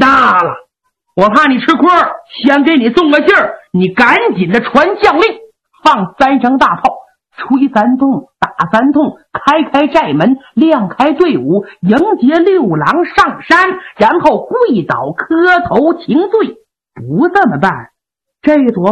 大了，我怕你吃亏，先给你送个信儿，你赶紧的传将令，放3声大炮，吹3通，打3通，开寨门，亮开队伍，迎接六郎上山，然后跪倒磕头请罪。不这么办，这朵